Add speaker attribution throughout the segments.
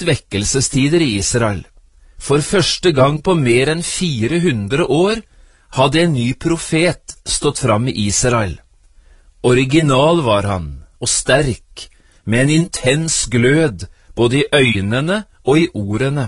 Speaker 1: vært vekkelsestider i Israel. For første gang på mer enn 400 år hadde en ny profet stått fram i Israel. Original var han, og sterk, med en intens glød både i øynene og i ordene.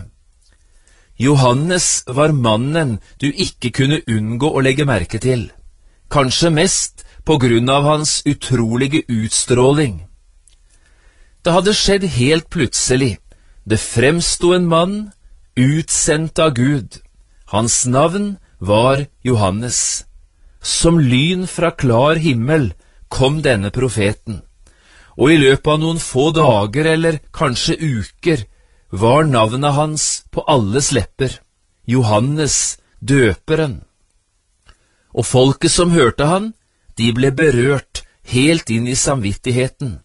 Speaker 1: Johannes var mannen du ikke kunne unngå å legge merke til, kanskje mest på grunn av hans utrolige utstråling. Det hadde skjedd helt plutselig. Det fremstod en mann, utsendt av Gud. Hans navn var Johannes. Som lyn fra klar himmel kom denne profeten, og i løpet av noen få dager eller kanskje uker var navnet hans på alles lepper, Johannes døperen. Og folket som hørte han, de ble berørt helt inn i samvittigheten.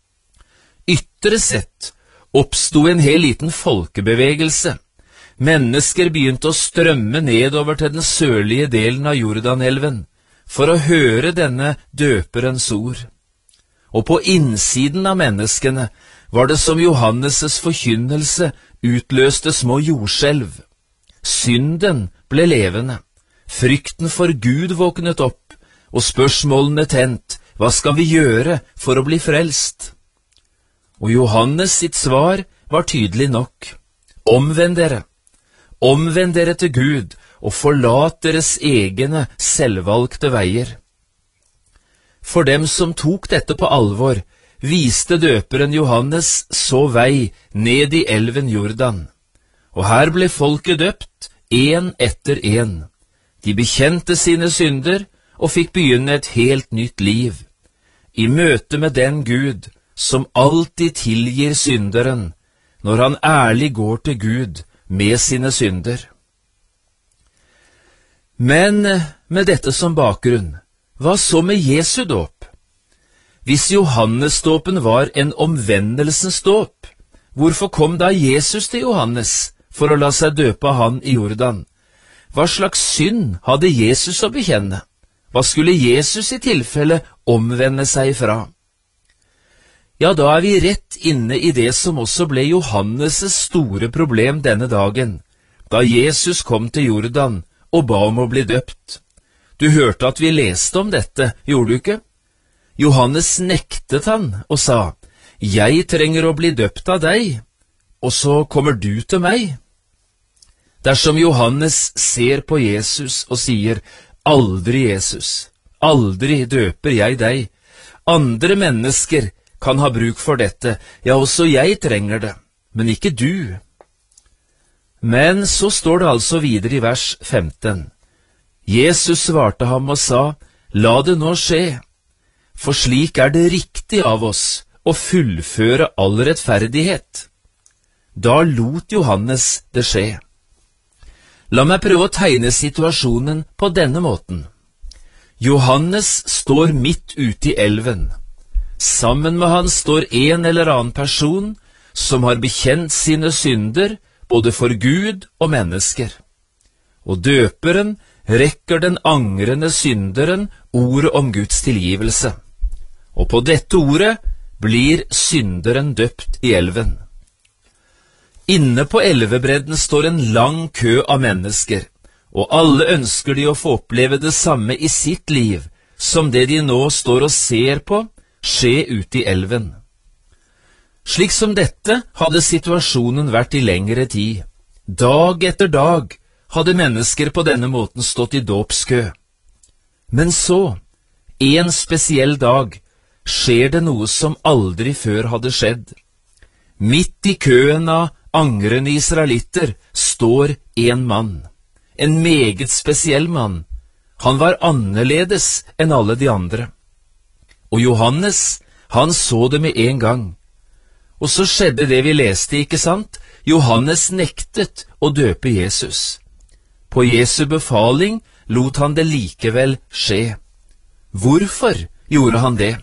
Speaker 1: Ytre sett oppstod en hel liten folkebevegelse. Mennesker begynte å strømme nedover til den sørlige delen av Jordanelven for å høre denne døperens ord. Og på innsiden av menneskene var det som Johannes' forkynnelse utløste små jordskjelv. Synden ble levende, frykten for Gud våknet opp, og spørsmålene tent, hva skal vi gjøre for å bli frelst? Og Johannes sitt svar var tydelig nok. Omvend dere til Gud, og forlat deres egne selvvalgte veier. For dem som tok dette på alvor, viste døperen Johannes så vei ned i elven Jordan. Og her ble folket døpt, en etter en. De bekjente sine synder og fikk begynne et helt nytt liv, i møte med den Gud som alltid tilgir synderen, når han ærlig går til Gud med sine synder. Men med dette som bakgrunn, hva så med Jesu dåp? Hvis Johannes-dåpen var en omvendelsens dåp, hvorfor kom da Jesus til Johannes for å la seg døpe av han i Jordan? Hva slags synd hadde Jesus å bekjenne? Hva skulle Jesus i tilfelle omvende seg fra? Ja, da er vi rett inne i det som også ble Johannes' store problem denne dagen, da Jesus kom til Jordan og ba om å bli døpt. Du hørte at vi leste om dette, gjorde du ikke? Johannes nektet han og sa, «Jeg trenger å bli døpt av deg, og så kommer du til meg.» Dersom Johannes ser på Jesus og sier, «Aldri, Jesus, aldri døper jeg deg. Andre mennesker kan ha bruk for dette, ja, også jeg trenger det, men ikke du.» Men så står det altså videre i vers 15. Jesus svarte ham og sa, «La det nå skje, for slik er det riktig av oss å fullføre all rettferdighet.» Da lot Johannes det skje. La meg prøve å tegne situasjonen på denne måten. Johannes står midt ute i elven. Sammen med han står en eller annen person som har bekjent sine synder, både for Gud og mennesker. Og døperen rekker den angrende synderen ordet om Guds tilgivelse. Og på dette ordet blir synderen døpt i elven. Inne på elvebredden står en lang kø av mennesker, og alle ønsker de å få oppleve det samme i sitt liv, som det de nå står og ser på, skje ute i elven. Slik som dette hadde situasjonen vært i lengre tid. Dag etter dag hadde mennesker på denne måten stått i dåpskø. Men så, en spesiell dag, skjer det noe som aldri før hadde skjedd. Midt i køen av angrende israelitter står en mann, en meget spesiell mann. Han var annerledes enn alle de andre. Og Johannes, han så det med en gang. Og så skjedde det vi leste, ikke sant? Johannes nektet å døpe Jesus. På Jesu befaling lot han det likevel skje. Hvorfor gjorde han det?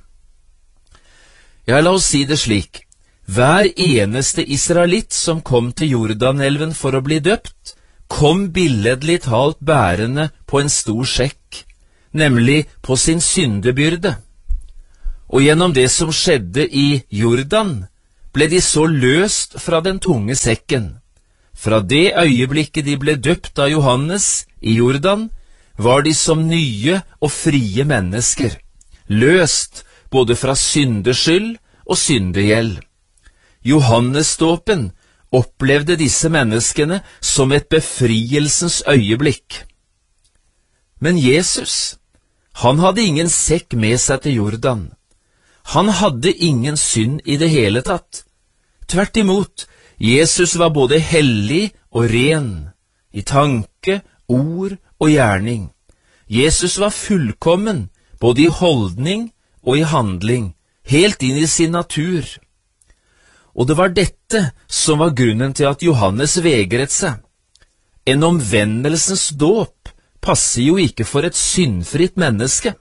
Speaker 1: Ja, la oss si det slik. Hver eneste israelitt som kom til Jordanelven for å bli døpt, kom billedlig talt bærende på en stor sekk, nemlig på sin syndebyrde. Og gjennom det som skjedde i Jordan, ble de så løst fra den tunge sekken. Fra det øyeblikket de ble døpt av Johannes i Jordan, var de som nye og frie mennesker, løst både fra syndeskyld og syndegjeld. Johannesdåpen opplevde disse menneskene som et befrielsens øyeblikk. Men Jesus, han hadde ingen sekk med seg til Jordan. Han hadde ingen synd i det hele tatt. Tvert imot, Jesus var både hellig og ren, i tanke, ord og gjerning. Jesus var fullkommen, både i holdning og i handling, helt inn i sin natur. Og det var dette som var grunnen til at Johannes vegret seg. En omvendelsens dåp passer jo ikke for et syndfritt menneske.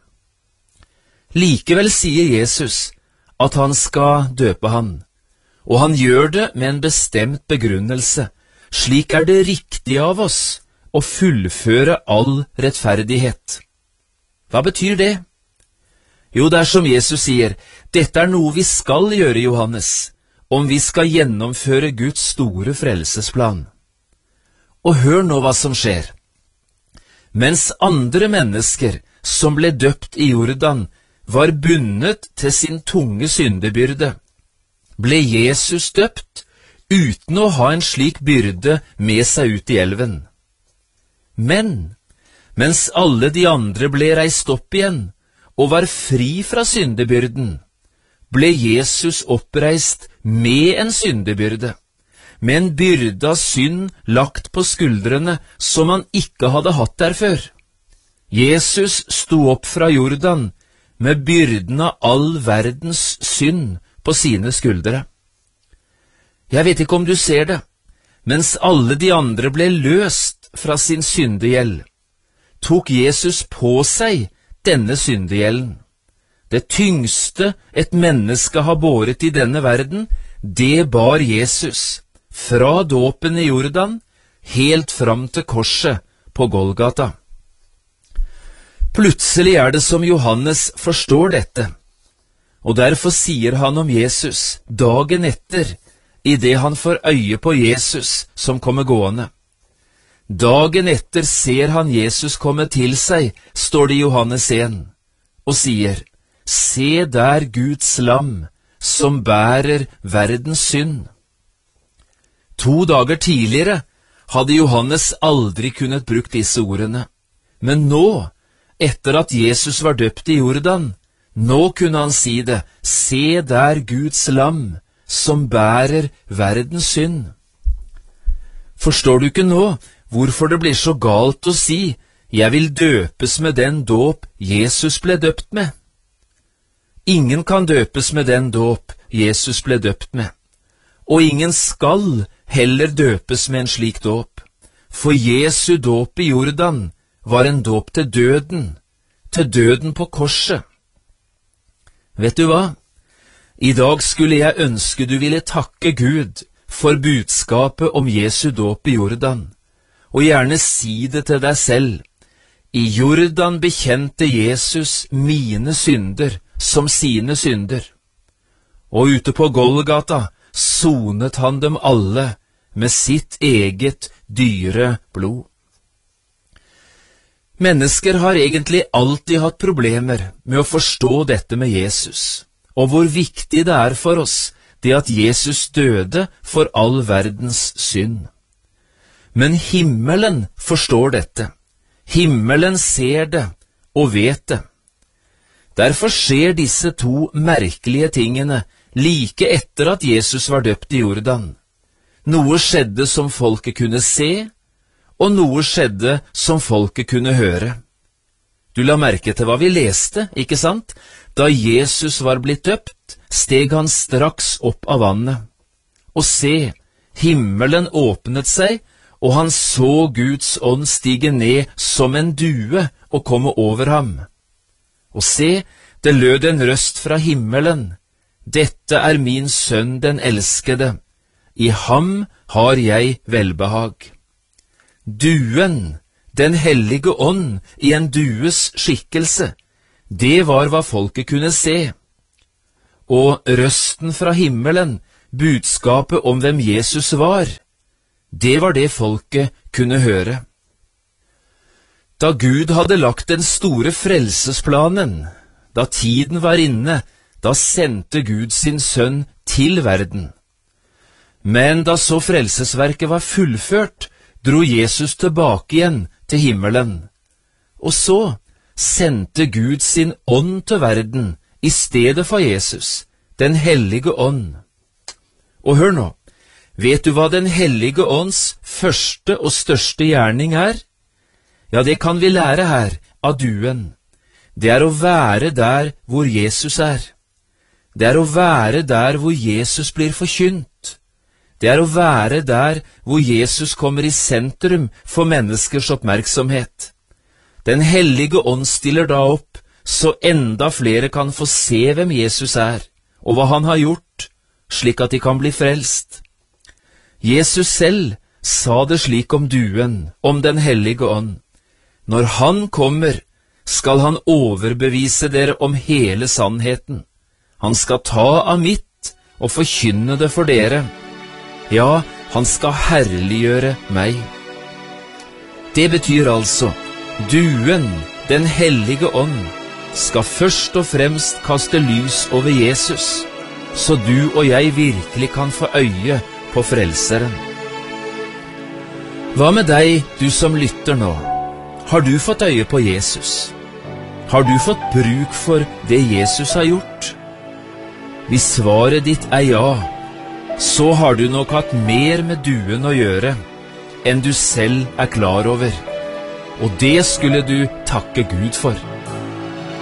Speaker 1: Likevel sier Jesus at han skal døpe han, og han gjør det med en bestemt begrunnelse. Slik er det riktig av oss å fullføre all rettferdighet. Hva betyr det? Jo, det er som Jesus sier, dette er noe vi skal gjøre, Johannes, om vi skal gjennomføre Guds store frelsesplan. Og hør nå hva som skjer. Mens andre mennesker som ble døpt i Jordan var bundet til sin tunge syndebyrde, ble Jesus døpt uten å ha en slik byrde med seg ut i elven. Men mens alle de andre ble reist opp igjen og var fri fra syndebyrden, ble Jesus oppreist med en syndebyrde, med en byrde av synd lagt på skuldrene som han ikke hadde hatt der før. Jesus sto opp fra Jordan med byrden av all verdens synd på sine skuldre. Jeg vet ikke om du ser det, mens alle de andre ble løst fra sin syndegjeld, tok Jesus på seg denne syndegjelden. Det tyngste et menneske har båret i denne verden, det bar Jesus, fra dåpen i Jordan, helt fram til korset på Golgata. Plutselig er det som Johannes forstår dette, og derfor sier han om Jesus dagen etter, i det han får øye på Jesus som kommer gående. Dagen etter ser han Jesus komme til seg, står det i Johannes 1, og sier, «Se der Guds lam, som bærer verdens synd.» 2 dager tidligere hadde Johannes aldri kunnet brukt disse ordene, men nå, etter at Jesus var døpt i Jordan, nå kunne han si det, «Se der Guds lam, som bærer verdens synd.» Forstår du ikke nå hvorfor det blir så galt å si, «Jeg vil døpes med den dåp Jesus ble døpt med»? Ingen kan døpes med den dåp Jesus ble døpt med, og ingen skal heller døpes med en slik dåp, for Jesu dåp i Jordan var en dåp til døden på korset. Vet du hva? I dag skulle jeg ønske du ville takke Gud for budskapet om Jesu dåp i Jordan, og gjerne si det til deg selv. I Jordan bekjente Jesus mine synder som sine synder, og ute på Golgata sonet han dem alle med sitt eget dyre blod. Mennesker har egentlig alltid hatt problemer med å forstå dette med Jesus, og hvor viktig det er for oss det at Jesus døde for all verdens synd. Men himmelen forstår dette. Himmelen ser det og vet det. Derfor skjer disse 2 merkelige tingene like etter at Jesus var døpt i Jordan. Noe skjedde som folket kunne se, og noe skjedde som folket kunne høre. Du la merke til hva vi leste, ikke sant? Da Jesus var blitt døpt, steg han straks opp av vannet. Og se, himmelen åpnet seg, og han så Guds ånd stige ned som en due og komme over ham. Og se, det lød en røst fra himmelen. Dette er min sønn den elskede. I ham har jeg velbehag. Duen, den hellige ånd i en dues skikkelse, det var hva folket kunne se. Og røsten fra himmelen budskapet om hvem Jesus var. Det var det folket kunne høre. Da Gud hadde lagt den store frelsesplanen, da tiden var inne, da sendte Gud sin sønn til verden. Men da så frelsesverket var fullført, dro Jesus tilbake igjen til himmelen. Og så sendte Gud sin ånd til verden i stedet for Jesus, den hellige ånd. Og hør nå, vet du hva den hellige ånds første og største gjerning er? Ja, det kan vi lære her av duen. Det er å være der hvor Jesus er. Det er å være der hvor Jesus blir forkynt. Det er å være der hvor Jesus kommer i sentrum for menneskers oppmerksomhet. Den hellige ånd stiller da opp, så enda flere kan få se hvem Jesus er, og hva han har gjort, slik at de kan bli frelst. Jesus selv sa det slik om duen, om den hellige ånd. Når han kommer, skal han overbevise dere om hele sannheten. Han skal ta av mitt og forkynne det for dere. Ja, han skal herliggjøre meg. Det betyr altså, duen, den hellige ånd, skal først og fremst kaste lys over Jesus, så du og jeg virkelig kan få øye på frelseren. Hva med deg, du som lytter nå? Har du fått øye på Jesus? Har du fått bruk for det Jesus har gjort? Hvis svaret ditt er ja, så har du nok hatt mer med duen å gjøre enn du selv er klar over. Og det skulle du takke Gud for.